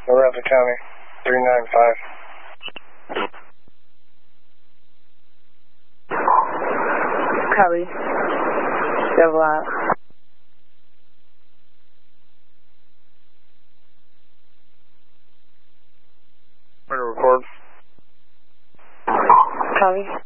Arapahoe County, 395. Copy. Double out. Ready to record. Copy.